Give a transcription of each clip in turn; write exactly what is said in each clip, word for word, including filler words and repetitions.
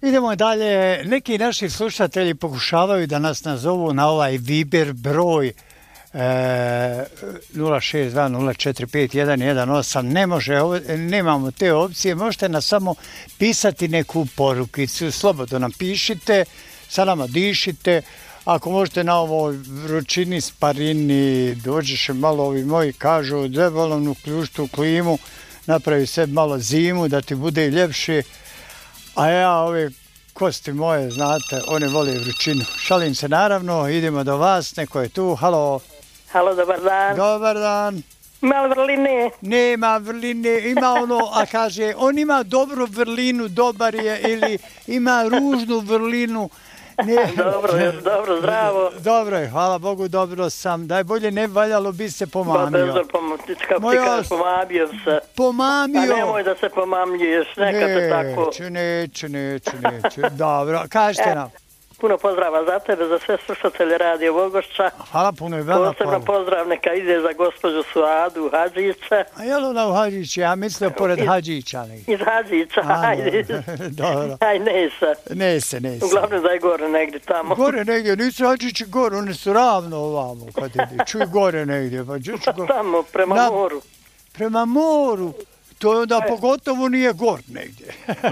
Idemo dalje. Neki naši slušatelji pokušavaju da nas nazovu na ovaj Viber broj nula šest dva nula četiri pet jedan jedan osam. Ne može, nemamo te opcije. Možete nas samo pisati neku porukicu. Slobodno nam pišite, sa nama dišite. Ako možete na ovoj vrućini, sparini, dođeš malo, ovi moji kažu debelom uključiti u klimu, napravi sebi malo zimu da ti bude ljepše. A ja ove kosti moje, znate, one vole vrućinu. Šalim se naravno, idemo do vas, neko je tu, halo. Halo, dobar dan. Dobar dan. Ima li vrline? Nema vrline, ima ono, a kaže, on ima dobru vrlinu, dobar je, ili ima ružnu vrlinu. Ne. Dobro, dobro, zdravo. Dobro je, hvala Bogu, dobro sam. Daj bolje, ne valjalo bi se pomamio. Ba, bezor, pom kako ti kažeš, pomamio se. Pomamio? A nemoj da se pomamljuješ, nekad te tako. Neću, neću, neću, neću. Dobro, kažete nam. Puno pozdrava za tebe, za sve slušatelje Radio Bogošća. Hvala puno i vama. Posebno pozdrav neka ide za gospođu Suadu Hadžića. A je li ona u Hadžića? Ja mislio pored Hadžića. Iz Hadžića, ajde. Dobro. Aj, nese. Nese, nese. Uglavnom da je gore negdje tamo. Gore negdje, nisu Hadžići gore, oni su ravno ovamo. Kad ide. Čuj gore negdje. Pa go... Tamo, prema Na... moru. Prema moru? To je onda pogotovo nije gor negdje.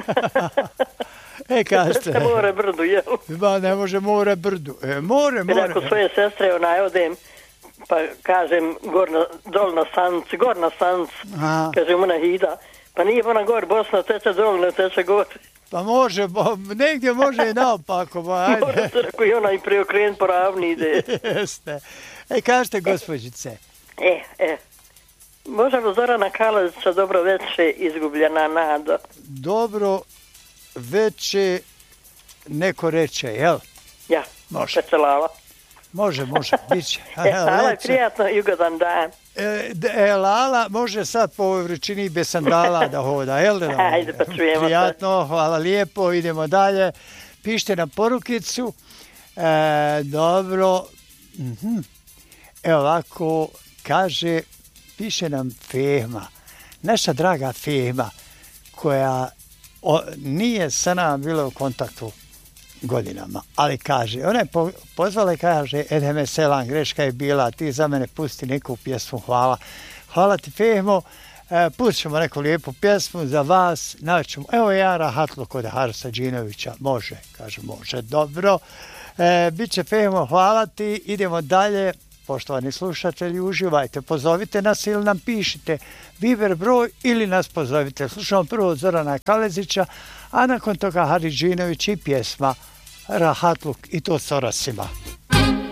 E, kažete. More brdu, jel? Ba, ne može more brdu. E, more, more. Ako svoje sestre, onaj, odem, pa kažem, gorno, dolno sanc, gorna sanc, kažem, ona hida, pa nije ona gor, Bosna teče dolno, teče gor. Pa može, bo, negdje može i naopako, ba, ajde. Može se rako i onaj preokren po ravni ide. Jeste. E, kažete, gospođice. E, e. Možemo Zorana Kalazića, dobro veče, izgubljena nado. Dobro veče, neko reče, jel? Ja, može. Pecelala. Može, može, bit će. E, hvala je prijatno i ugodan dan. E, e, Lala može sad po ovoj vrućini bez sandala da hoda, jel da? Ajde, pa čujemo. Prijatno, hvala lijepo, idemo dalje. Pišite na porukicu. E, dobro. Mhm. Evo ovako, kaže, piše nam Fehma, naša draga Fehma, koja o, nije sa nama bila u kontaktu godinama, ali kaže, ona je po, pozvala i kaže, edeme selam, greška je bila, ti za mene pusti neku pjesmu, hvala. Hvala ti, Fehmo, e, pustit ćemo neku lijepu pjesmu za vas, naćemo, evo ja rahatlo kod Harisa Đinovića, može, kaže, može, dobro. E, Biće, Fehmo, hvala ti, idemo dalje. Poštovani slušatelji, uživajte, pozovite nas ili nam pišite Viber broj ili nas pozovite. Slušamo prvo od Zorana Kalezića, a nakon toga Haris Đinović i pjesma Rahatluk, i to s orasima.